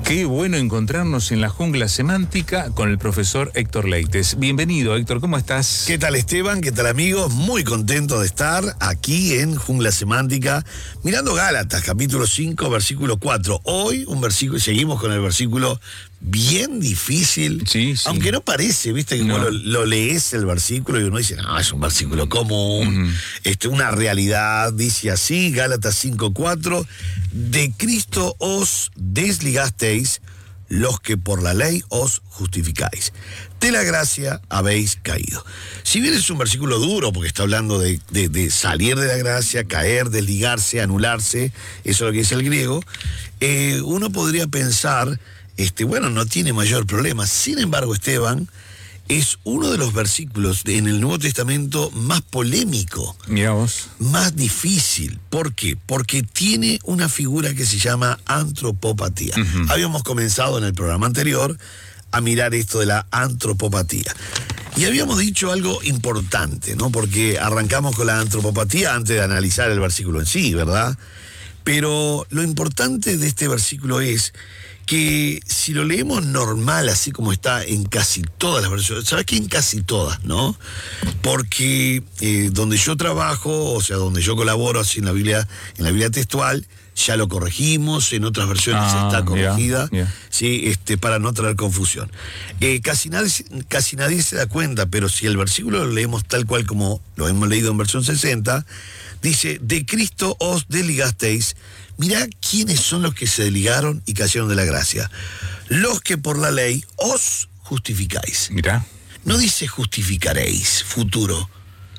Qué bueno encontrarnos en la jungla semántica con el profesor Héctor Leites. Bienvenido, Héctor, ¿cómo estás? ¿Qué tal, Esteban? ¿Qué tal, amigos? Muy contento de estar aquí en Jungla Semántica, mirando Gálatas, capítulo 5, versículo 4. Hoy un versículo, y seguimos con el versículo bien difícil, sí. Aunque no parece, viste, que cuando lo lees el versículo y uno dice, no, es un versículo común, una realidad. Dice así, Gálatas 5:4, de Cristo os desligasteis, los que por la ley os justificáis. De la gracia habéis caído. Si bien es un versículo duro, porque está hablando de salir de la gracia, caer, desligarse, anularse, eso es lo que dice el griego, uno podría pensar, bueno, no tiene mayor problema. Sin embargo, Esteban, es uno de los versículos en el Nuevo Testamento más polémico. Mirá vos. Más difícil. ¿Por qué? Porque tiene una figura que se llama antropopatía. Habíamos comenzado en el programa anterior a mirar esto de la antropopatía. Y habíamos dicho algo importante, ¿no? Porque arrancamos con la antropopatía antes de analizar el versículo en sí, ¿verdad? Pero lo importante de este versículo es que si lo leemos normal, así como está en casi todas las versiones, ¿sabes qué? En casi todas, ¿no? Porque donde yo trabajo, o sea, donde yo colaboro así en la Biblia textual, ya lo corregimos, en otras versiones está corregida, ¿sí? Para no traer confusión. Casi nadie se da cuenta, pero si el versículo lo leemos tal cual como lo hemos leído en versión 60, dice, de Cristo os desligasteis. Mirá quiénes son los que se desligaron y cayeron de la gracia. Los que por la ley os justificáis. Mirá. No dice justificaréis, futuro.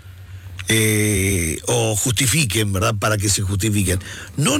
O justifiquen, ¿verdad? Para que se justifiquen. No.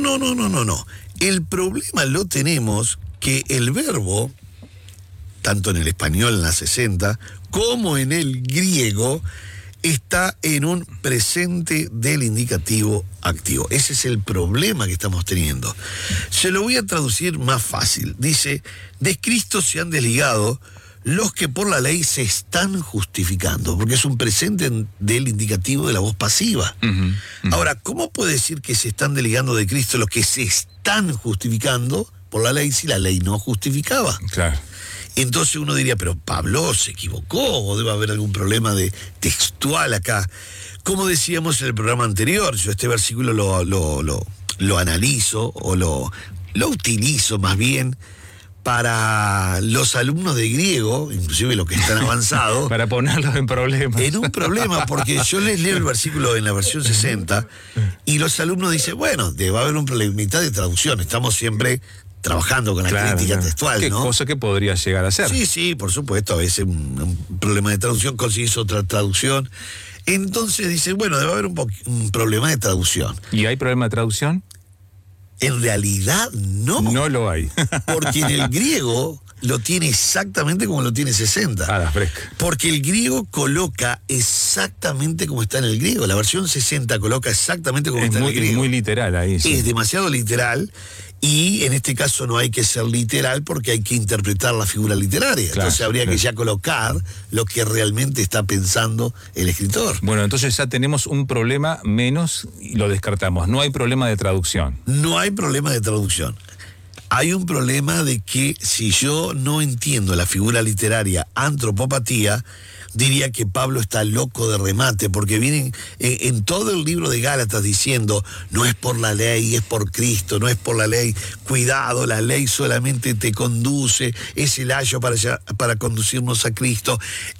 El problema lo tenemos que el verbo, tanto en el español en la 60, como en el griego, está en un presente del indicativo activo. Ese es el problema que estamos teniendo. Se lo voy a traducir más fácil. Dice, de Cristo se han desligado los que por la ley se están justificando, porque es un presente del indicativo de la voz pasiva. Ahora, ¿cómo puede decir que se están desligando de Cristo los que se están justificando por la ley si la ley no justificaba? Claro. Entonces uno diría, pero Pablo se equivocó, o debe haber algún problema de textual acá. Como decíamos en el programa anterior, yo este versículo lo analizo, o lo utilizo más bien para los alumnos de griego, inclusive los que están avanzados. Para ponerlos en problemas. En un problema, porque yo les leo el versículo en la versión 60, y los alumnos dicen, bueno, debe haber un problemita de traducción, estamos siempre trabajando con la crítica textual, ¿no? ¿Qué cosa que podría llegar a ser? Sí, por supuesto, a veces un problema de traducción, consigues otra traducción. Entonces dice, bueno, debe haber un problema de traducción. ¿Y hay problema de traducción? En realidad no. No lo hay. Porque en el griego lo tiene exactamente como lo tiene 60. A la fresca. Porque el griego coloca exactamente como está en el griego. La versión 60 coloca exactamente como está en el griego. Es muy literal ahí. Sí. Es demasiado literal. Y en este caso no hay que ser literal porque hay que interpretar la figura literaria. Claro, entonces habría que ya colocar lo que realmente está pensando el escritor. Bueno, entonces ya tenemos un problema menos y lo descartamos. No hay problema de traducción. No hay problema de traducción. Hay un problema de que si yo no entiendo la figura literaria antropopatía, diría que Pablo está loco de remate, porque vienen en todo el libro de Gálatas diciendo, no es por la ley, es por Cristo, no es por la ley, cuidado, la ley solamente te conduce, es el ayo para conducirnos a Cristo,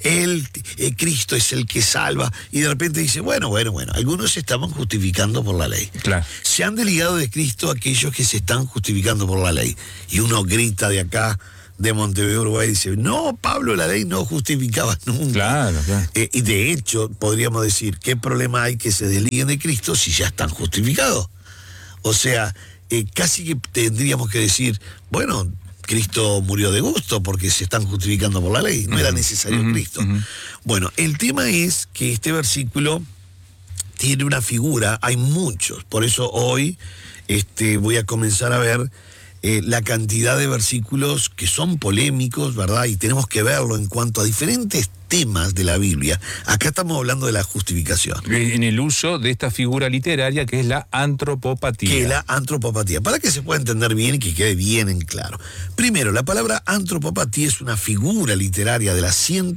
Cristo es el que salva, y de repente dice, bueno, algunos se estaban justificando por la ley. Claro. Se han desligado de Cristo aquellos que se están justificando por la ley, y uno grita de acá, de Montevideo, Uruguay, dice, no, Pablo, la ley no justificaba nunca. Claro. Y de hecho, podríamos decir, ¿qué problema hay que se desliguen de Cristo si ya están justificados? O sea, casi que tendríamos que decir, bueno, Cristo murió de gusto porque se están justificando por la ley, no era necesario Cristo. Bueno, el tema es que este versículo tiene una figura, hay muchos, por eso hoy voy a comenzar a ver la cantidad de versículos que son polémicos, ¿verdad? Y tenemos que verlo en cuanto a diferentes temas de la Biblia. Acá estamos hablando de la justificación. En el uso de esta figura literaria que es la antropopatía. Que es la antropopatía. Para que se pueda entender bien y que quede bien en claro. Primero, la palabra antropopatía es una figura literaria de las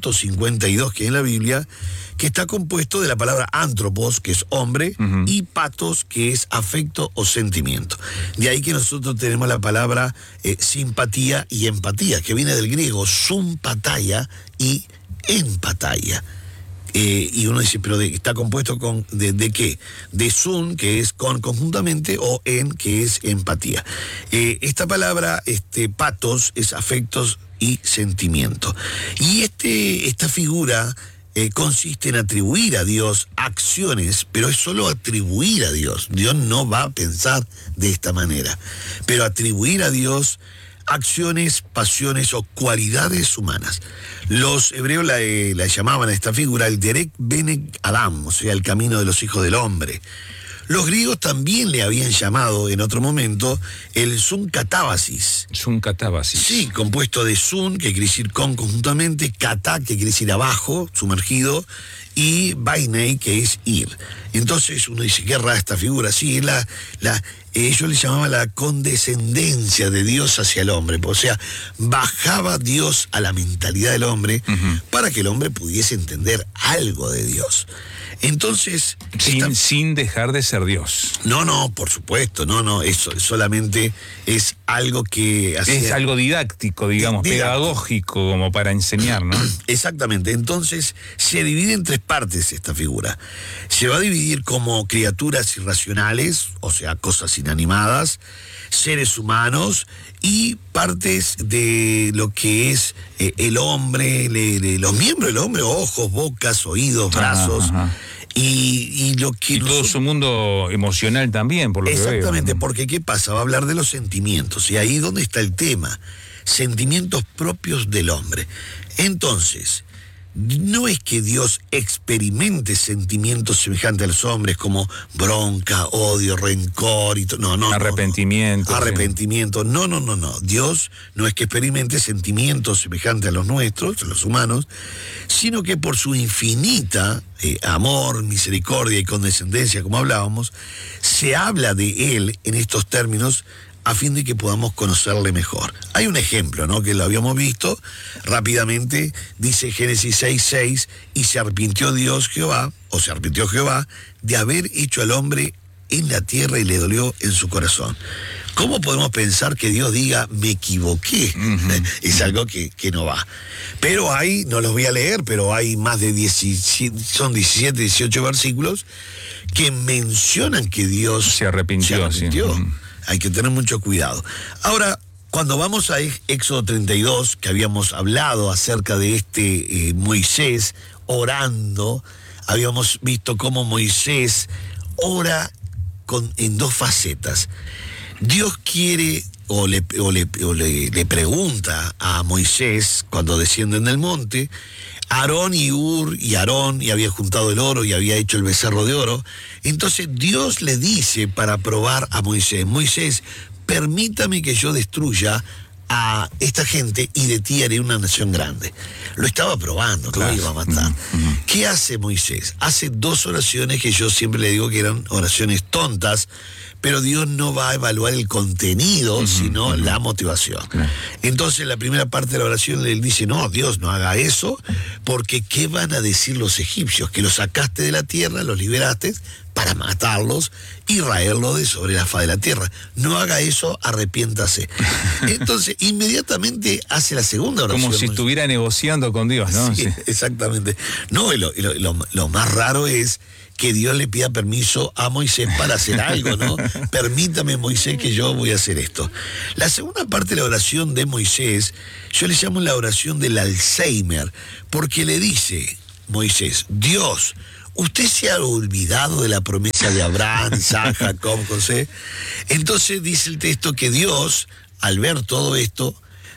152 que hay en la Biblia, que está compuesto de la palabra antropos, que es hombre, y patos, que es afecto o sentimiento. De ahí que nosotros tenemos la palabra simpatía y empatía, que viene del griego sympatía y empatía. Y uno dice, pero está compuesto ¿de qué? De sun, que es con conjuntamente, o en, que es empatía. Esta palabra, patos, es afectos y sentimiento. Y esta figura consiste en atribuir a Dios acciones, pero es solo atribuir a Dios. Dios no va a pensar de esta manera, pero atribuir a Dios acciones, pasiones o cualidades humanas. Los hebreos la llamaban a esta figura el Derek Bene Adam, o sea, el camino de los hijos del hombre. Los griegos también le habían llamado en otro momento el Suncatábasis. Suncatábasis. Sí, compuesto de sun, que quiere decir con conjuntamente, kata, que quiere decir abajo, sumergido, y bainei, que es ir. Entonces uno dice, qué rara esta figura. Sí, ellos le llamaban la condescendencia de Dios hacia el hombre. O sea, bajaba Dios a la mentalidad del hombre para que el hombre pudiese entender algo de Dios. Entonces... Sin dejar de ser Dios. No, por supuesto, no, eso solamente es algo que... Es algo didáctico, digamos, pedagógico, como para enseñar, ¿no? Exactamente, entonces se divide en tres partes esta figura. Se va a dividir como criaturas irracionales, o sea, cosas inanimadas, seres humanos y partes de lo que es el hombre, los miembros del hombre, ojos, bocas, oídos, brazos. Y lo que... Y todo su mundo emocional también, por lo que veo. Exactamente, porque ¿qué pasa? Va a hablar de los sentimientos, y ahí donde está el tema. Sentimientos propios del hombre. Entonces, no es que Dios experimente sentimientos semejantes a los hombres como bronca, odio, rencor y no. Arrepentimiento. Arrepentimiento. No. Dios no es que experimente sentimientos semejantes a los nuestros, a los humanos, sino que por su infinita amor, misericordia y condescendencia, como hablábamos, se habla de Él en estos términos a fin de que podamos conocerle mejor. Hay un ejemplo, ¿no?, que lo habíamos visto rápidamente, dice Génesis 6:6, y se arrepintió Jehová de haber hecho al hombre en la tierra y le dolió en su corazón. ¿Cómo podemos pensar que Dios diga, me equivoqué? Es algo que no va. Pero hay, no los voy a leer, pero hay más de 17, 18 versículos que mencionan que Dios se arrepintió. Sí. Hay que tener mucho cuidado. Ahora, cuando vamos a Éxodo 32, que habíamos hablado acerca de Moisés orando, habíamos visto cómo Moisés ora en dos facetas. Dios quiere o le pregunta a Moisés cuando descienden del monte, Aarón y Hur y Aarón, y había juntado el oro y había hecho el becerro de oro. Entonces Dios le dice para probar a Moisés, permítame que yo destruya a esta gente y de ti haré una nación grande. Lo estaba probando, no lo iba a matar. ¿Qué hace Moisés? Hace dos oraciones que yo siempre le digo que eran oraciones tontas, pero Dios no va a evaluar el contenido, sino la motivación. Entonces, la primera parte de la oración le dice, no, Dios, no haga eso, porque ¿qué van a decir los egipcios? Que los sacaste de la tierra, los liberaste para matarlos y raerlos de sobre la faz de la tierra. No haga eso, arrepiéntase. Entonces, inmediatamente hace la segunda oración. Como si estuviera negociando con Dios, ¿no? Sí, exactamente. No, lo más raro es que Dios le pida permiso a Moisés para hacer algo, ¿no? Permítame, Moisés, que yo voy a hacer esto. La segunda parte de la oración de Moisés, yo le llamo la oración del Alzheimer, porque le dice Moisés, Dios, ¿usted se ha olvidado de la promesa de Abraham, Isaac, Jacob, José? Entonces dice el texto que Dios, al ver todo esto,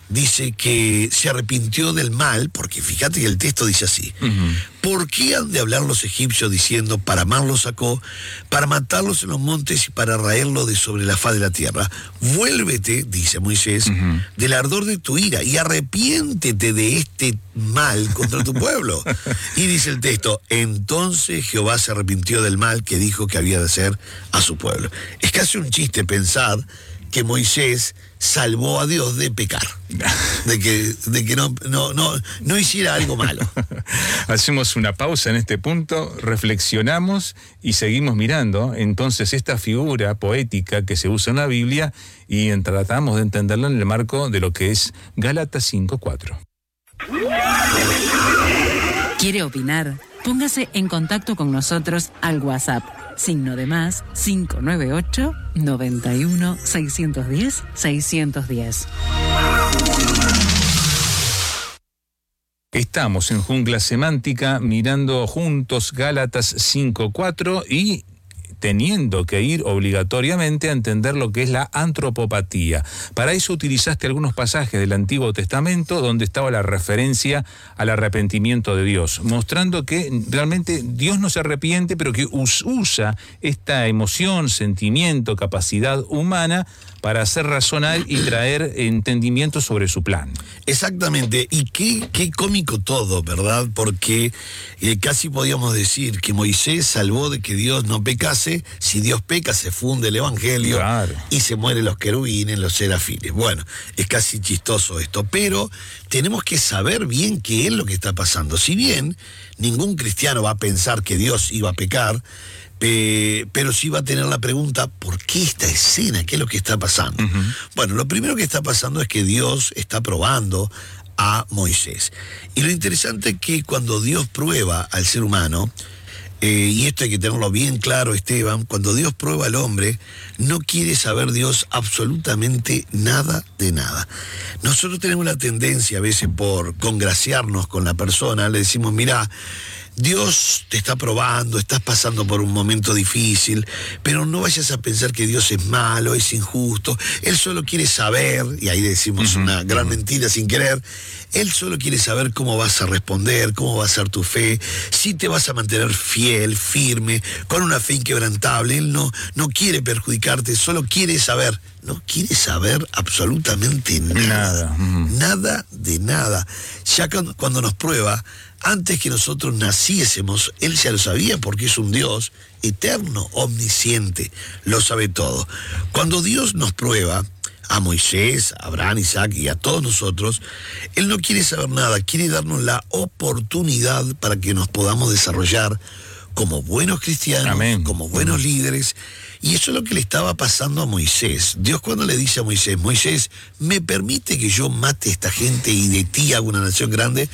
dice que se arrepintió del mal, porque fíjate que el texto dice así. ¿Por qué han de hablar los egipcios diciendo, para mal los sacó, para matarlos en los montes y para raerlos de sobre la faz de la tierra? Vuélvete, dice Moisés, del ardor de tu ira y arrepiéntete de este mal contra tu pueblo. Y dice el texto, entonces Jehová se arrepintió del mal que dijo que había de hacer a su pueblo. Es casi un chiste pensar que Moisés salvó a Dios de pecar, de que no hiciera algo malo. Hacemos una pausa en este punto, reflexionamos y seguimos mirando entonces esta figura poética que se usa en la Biblia y tratamos de entenderla en el marco de lo que es Gálatas 5:4. ¿Quiere opinar? Póngase en contacto con nosotros al WhatsApp. +, 598 91 610 610. Estamos en Jungla Semántica mirando juntos Gálatas 5:4 y teniendo que ir obligatoriamente a entender lo que es la antropopatía. Para eso utilizaste algunos pasajes del Antiguo Testamento donde estaba la referencia al arrepentimiento de Dios, mostrando que realmente Dios no se arrepiente, pero que usa esta emoción, sentimiento, capacidad humana para hacer razonar y traer entendimiento sobre su plan. Exactamente, y qué cómico todo, ¿verdad? Porque casi podíamos decir que Moisés salvó de que Dios no pecase. Si Dios peca, se funde el evangelio, claro, y se mueren los querubines, los serafines. Bueno, es casi chistoso esto, pero tenemos que saber bien qué es lo que está pasando. Si bien ningún cristiano va a pensar que Dios iba a pecar, pero sí va a tener la pregunta, ¿por qué esta escena? ¿Qué es lo que está pasando? Bueno, lo primero que está pasando es que Dios está probando a Moisés. Y lo interesante es que cuando Dios prueba al ser humano, y esto hay que tenerlo bien claro, Esteban, cuando Dios prueba al hombre, no quiere saber Dios absolutamente nada de nada. Nosotros tenemos la tendencia a veces por congraciarnos con la persona, le decimos, mira, Dios te está probando, estás pasando por un momento difícil, pero no vayas a pensar que Dios es malo, es injusto. Él solo quiere saber, y ahí decimos una gran mentira sin querer, Él solo quiere saber cómo vas a responder, cómo va a ser tu fe, si te vas a mantener fiel, firme, con una fe inquebrantable. Él no quiere perjudicarte, solo quiere saber. No quiere saber absolutamente nada. Nada de nada. Ya cuando nos prueba, antes que nosotros naciésemos, Él ya lo sabía porque es un Dios eterno, omnisciente, lo sabe todo. Cuando Dios nos prueba, a Moisés, a Abraham, Isaac y a todos nosotros, Él no quiere saber nada, quiere darnos la oportunidad para que nos podamos desarrollar como buenos cristianos, amén, como buenos líderes. Y eso es lo que le estaba pasando a Moisés. Dios cuando le dice a Moisés, Moisés, ¿me permite que yo mate a esta gente y de ti haga una nación grande?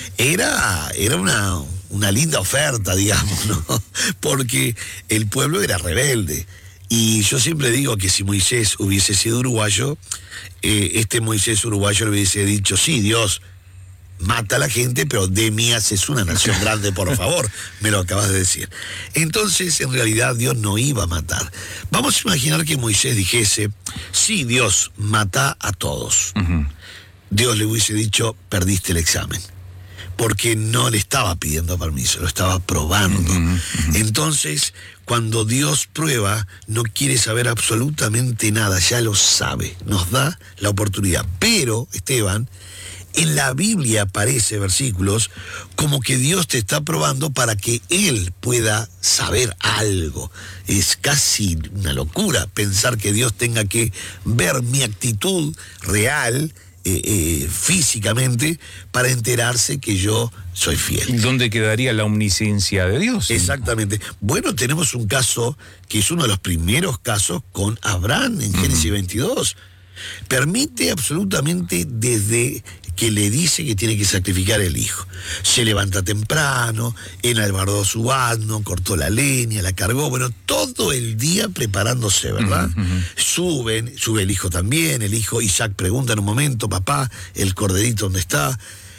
Era una linda oferta, digamos, ¿no? Porque el pueblo era rebelde. Y yo siempre digo que si Moisés hubiese sido uruguayo, este Moisés uruguayo le hubiese dicho, sí, Dios, mata a la gente, pero de mí haces una nación grande, por favor. Me lo acabas de decir. Entonces, en realidad, Dios no iba a matar. Vamos a imaginar que Moisés dijese, sí, Dios, mata a todos. Dios le hubiese dicho, perdiste el examen. Porque no le estaba pidiendo permiso, lo estaba probando. Entonces, cuando Dios prueba, no quiere saber absolutamente nada, ya lo sabe, nos da la oportunidad. Pero, Esteban, en la Biblia aparece versículos como que Dios te está probando para que Él pueda saber algo. Es casi una locura pensar que Dios tenga que ver mi actitud real, físicamente, para enterarse que yo soy fiel. ¿Dónde quedaría la omnisciencia de Dios? Exactamente. Bueno, tenemos un caso que es uno de los primeros casos con Abraham en Génesis 22. Permite absolutamente desde que le dice que tiene que sacrificar el hijo. Se levanta temprano, enalbardó su asno, cortó la leña, la cargó, bueno, todo el día preparándose, ¿verdad? Sube el hijo también, el hijo Isaac pregunta en un momento, papá, el corderito, ¿dónde está?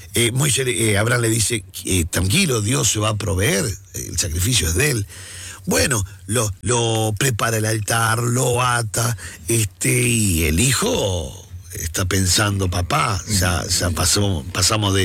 Abraham le dice, tranquilo, Dios se va a proveer, el sacrificio es de él. Bueno, lo prepara el altar, lo ata, y el hijo está pensando, papá, ya pasamos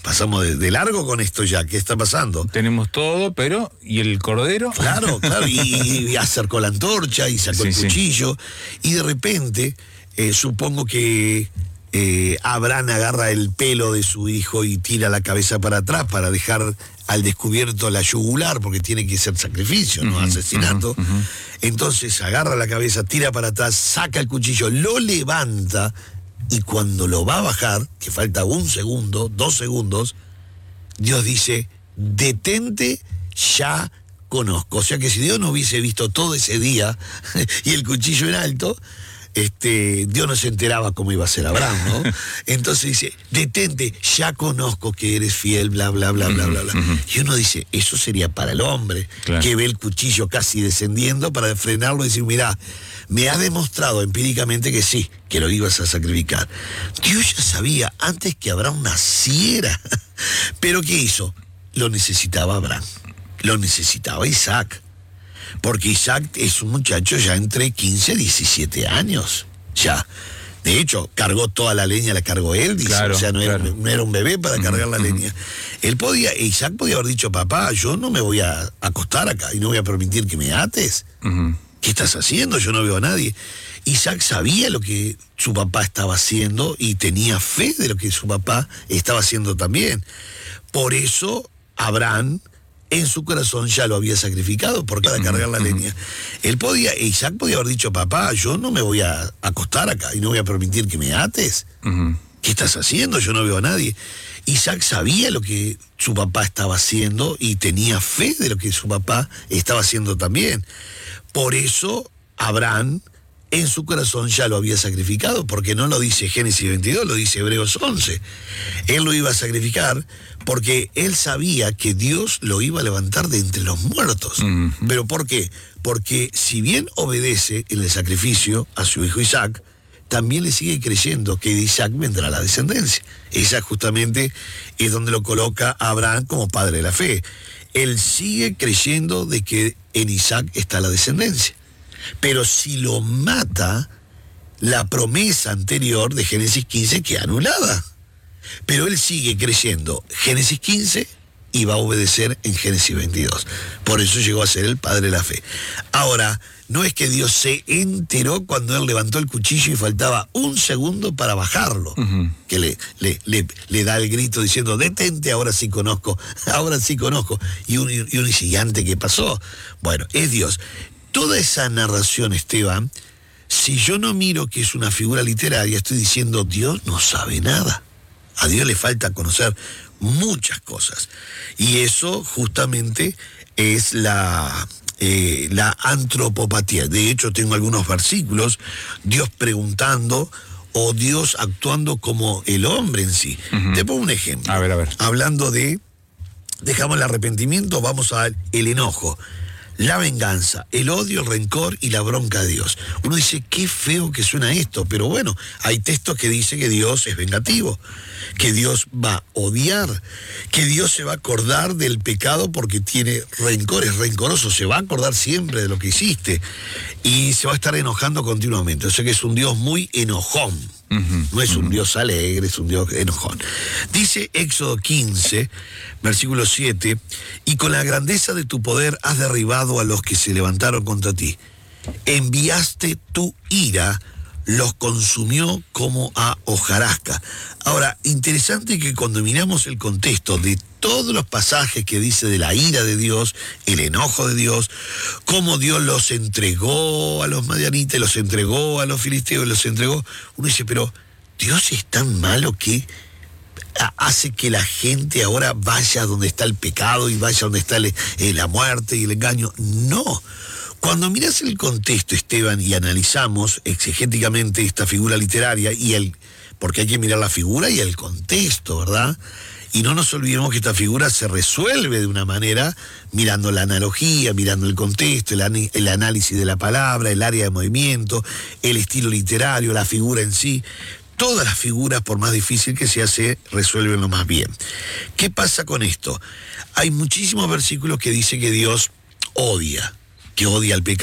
de largo con esto ya, ¿qué está pasando? Tenemos todo, pero ¿y el cordero? Claro, y acercó la antorcha y sacó el cuchillo, y de repente, supongo que Abraham agarra el pelo de su hijo y tira la cabeza para atrás para dejar al descubierto la yugular, porque tiene que ser sacrificio, no asesinato. Entonces agarra la cabeza, tira para atrás, saca el cuchillo, lo levanta, y cuando lo va a bajar, que falta 1 segundo, 2 segundos, Dios dice, detente, ya conozco. O sea que si Dios no hubiese visto todo ese día y el cuchillo en alto, Dios no se enteraba cómo iba a ser Abraham, ¿no? Entonces dice, detente, ya conozco que eres fiel, bla, bla, bla, bla, bla, bla. Y uno dice, eso sería para el hombre, que ve el cuchillo casi descendiendo para frenarlo y decir, mirá, me ha demostrado empíricamente que sí, que lo ibas a sacrificar. Dios ya sabía antes que Abraham naciera. Pero ¿qué hizo? Lo necesitaba Abraham, lo necesitaba Isaac. Porque Isaac es un muchacho ya entre 15 y 17 años, ya. De hecho, cargó toda la leña, la cargó él, dice, o sea, no era un bebé para cargar la leña. Isaac podía haber dicho, papá, yo no me voy a acostar acá y no voy a permitir que me ates. ¿Qué estás haciendo? Yo no veo a nadie. Isaac sabía lo que su papá estaba haciendo y tenía fe de lo que su papá estaba haciendo también. Por eso, Abraham, en su corazón ya lo había sacrificado por cada cargar la leña. Isaac podía haber dicho, papá, yo no me voy a acostar acá y no voy a permitir que me ates. ¿Qué estás haciendo? Yo no veo a nadie. Isaac sabía lo que su papá estaba haciendo y tenía fe de lo que su papá estaba haciendo también. Por eso, Abraham, en su corazón ya lo había sacrificado, porque no lo dice Génesis 22, lo dice Hebreos 11. Él lo iba a sacrificar porque él sabía que Dios lo iba a levantar de entre los muertos. ¿Pero por qué? Porque si bien obedece en el sacrificio a su hijo Isaac, también le sigue creyendo que de Isaac vendrá la descendencia. Esa justamente es donde lo coloca a Abraham como padre de la fe. Él sigue creyendo de que en Isaac está la descendencia. Pero si lo mata, la promesa anterior de Génesis 15 queda anulada. Pero él sigue creyendo Génesis 15 y va a obedecer en Génesis 22. Por eso llegó a ser el padre de la fe. Ahora, no es que Dios se enteró cuando él levantó el cuchillo y faltaba 1 segundo para bajarlo, que le da el grito diciendo, detente, ahora sí conozco. Y uno dice, ¿y antes qué pasó? Bueno, es Dios. Toda esa narración, Esteban, si yo no miro que es una figura literaria, estoy diciendo, Dios no sabe nada. A Dios le falta conocer muchas cosas. Y eso justamente es la antropopatía. De hecho, tengo algunos versículos, Dios preguntando o Dios actuando como el hombre en sí. Te pongo un ejemplo. A ver. Hablando dejamos el arrepentimiento, vamos al enojo, la venganza, el odio, el rencor y la bronca de Dios. Uno dice, qué feo que suena esto, pero bueno, hay textos que dicen que Dios es vengativo, que Dios va a odiar, que Dios se va a acordar del pecado porque tiene rencor, es rencoroso, se va a acordar siempre de lo que hiciste y se va a estar enojando continuamente. O sea que es un Dios muy enojón. No es un Dios alegre, es un Dios enojón. Dice Éxodo 15, versículo 7, y con la grandeza de tu poder has derribado a los que se levantaron contra ti. Enviaste tu ira, los consumió como a hojarasca. Ahora, interesante que cuando miramos el contexto de todos los pasajes que dice de la ira de Dios, el enojo de Dios, cómo Dios los entregó a los madianitas, los entregó a los filisteos, los entregó, uno dice, pero Dios es tan malo que hace que la gente ahora vaya donde está el pecado y vaya donde está la muerte y el engaño. No. Cuando miras el contexto, Esteban, y analizamos exegéticamente esta figura literaria, porque hay que mirar la figura y el contexto, ¿verdad? Y no nos olvidemos que esta figura se resuelve de una manera mirando la analogía, mirando el contexto, el análisis de la palabra, el área de movimiento, el estilo literario, la figura en sí. Todas las figuras, por más difícil que sea, se resuelven lo más bien. ¿Qué pasa con esto? Hay muchísimos versículos que dicen que Dios odia al pecado.